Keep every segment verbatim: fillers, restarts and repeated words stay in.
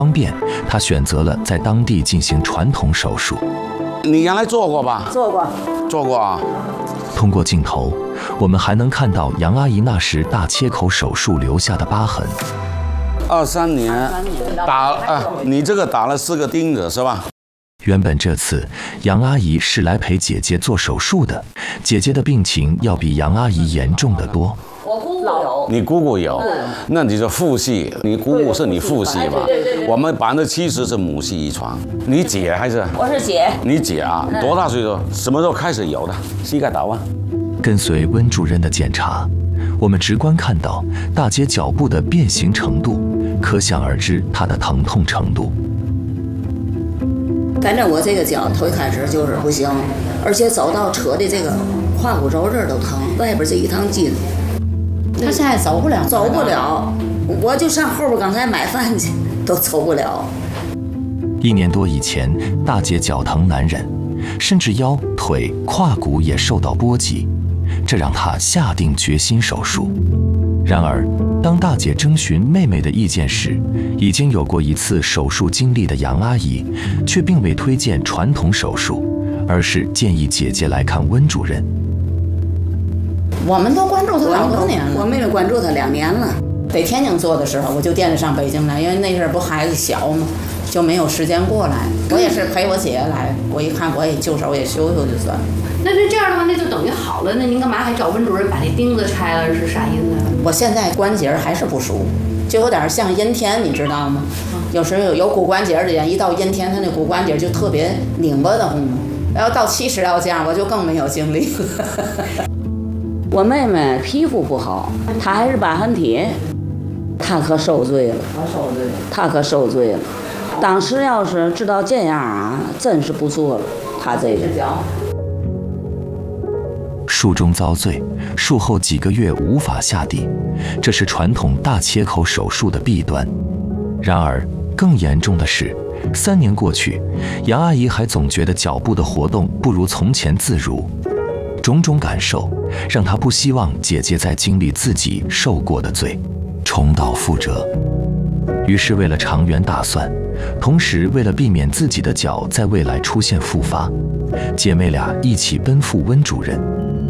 方便，她选择了在当地进行传统手术。 你原来做过吧？ 做过， 做过啊。 通过镜头，我们还能看到杨阿姨那时大切口手术留下的疤痕。 二三年打啊，你这个打了四个钉子是吧？ 原本这次杨阿姨是来陪姐姐做手术的，姐姐的病情要比杨阿姨严重得多。 我姑姑有， 你姑姑有，那你就父系，你姑姑是你父系吧？我们百分之七十是母系遗传。你姐还是？ 我是姐。 你姐啊，多大岁数？什么时候开始有的？膝盖倒弯。 跟随温主任的检查，我们直观看到大姐脚部的变形程度，可想而知她的疼痛程度。 反正我这个脚头一开始就是不行，而且走到车的这个胯骨轴这儿都疼，外边这一趟筋。 他现在走不了， 走不了，我就上后边刚才买饭去，都走不了。 一年多以前，大姐脚疼难忍，甚至腰、腿、胯骨也受到波及，这让她下定决心手术。然而，当大姐征询妹妹的意见时，已经有过一次手术经历的杨阿姨，却并未推荐传统手术，而是建议姐姐来看温主任。 我们都关注他好多年了， 我妹妹关注他两年了。 在天津做的时候，我就惦着上北京来，因为那阵儿不孩子小嘛，就没有时间过来。我也是陪我姐来，我一看我也就手也修修就算了。 那这这样的话，那就等于好了。那您干嘛还找温主任把那钉子拆了？是啥意思？ 我现在关节还是不舒服，就有点像阴天，你知道吗？有时候有有骨关节的人，一到阴天，他那骨关节就特别拧巴的慌。然后到七十要这样，我就更没有精力了。 我妹妹皮肤不好，她还是疤痕体，她可受罪了，她可受罪了。当时要是知道这样啊，真是不做了。她这个术中遭罪，术后几个月无法下地，这是传统大切口手术的弊端。然而，更严重的是，三年过去，杨阿姨还总觉得脚部的活动不如从前自如。种种感受让她不希望姐姐再经历自己受过的罪，重蹈覆辙。于是为了长远打算，同时为了避免自己的脚在未来出现复发，姐妹俩一起奔赴温主任。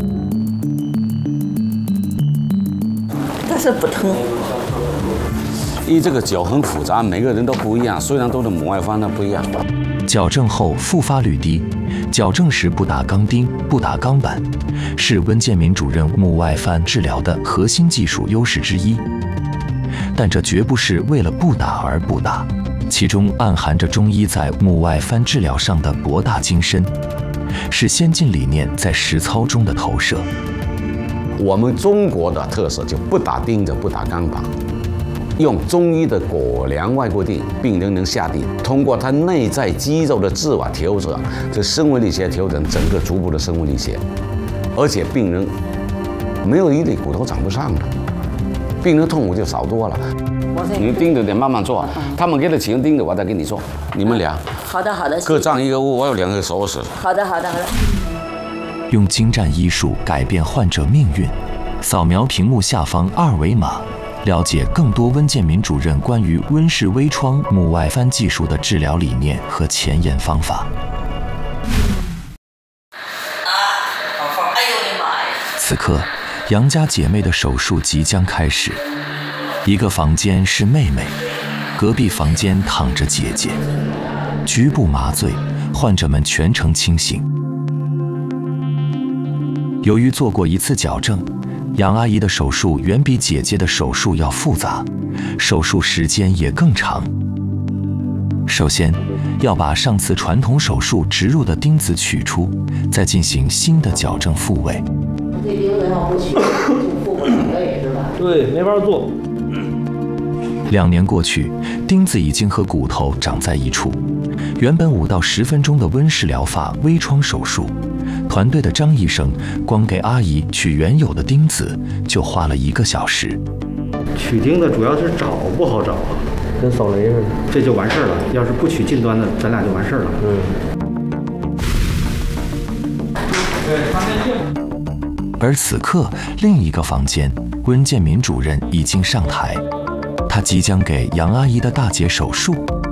但是不疼。 因为这个脚很复杂，每个人都不一样，虽然都是母外翻，但不一样。 矫正后复发率低，矫正时不打钢钉、不打钢板，是温建民主任母外翻治疗的核心技术优势之一。但这绝不是为了不打而不打，其中暗含着中医在母外翻治疗上的博大精深，是先进理念在实操中的投射。 我们中国的特色就不打钉子，不打钢板。用中医的果凉外固定，病人能下地，通过他内在肌肉的自我调整，这生物力学调整整个足部的生物力学，而且病人没有一粒骨头长不上的，病人痛苦就少多了。你钉子得慢慢做，他们给的钱钉子，我再给你做，你们俩好的好的， 各占一个屋，我有两个手指。 好的好的好的。 用精湛医术改变患者命运，扫描屏幕下方二维码。了解更多温建民主任关于温氏微创母外翻技术的治疗理念和前沿方法。此刻，杨家姐妹的手术即将开始。一个房间是妹妹，隔壁房间躺着姐姐，局部麻醉，患者们全程清醒。由于做过一次矫正，杨阿姨的手术远比姐姐的手术要复杂，手术时间也更长。首先，要把上次传统手术植入的钉子取出，再进行新的矫正复位。 这钉子要不取，就复不了位是吧？ 对，没法做。 两年过去，钉子已经和骨头长在一处。原本五到十分钟的温氏疗法微创手术，团队的张医生光给阿姨取原有的钉子就花了一个小时。 取钉子主要是找不好找啊，跟扫雷似的，这就完事儿了。要是不取近端的，咱俩就完事儿了。 嗯。而此刻，另一个房间，温建民主任已经上台，他即将给杨阿姨的大姐手术。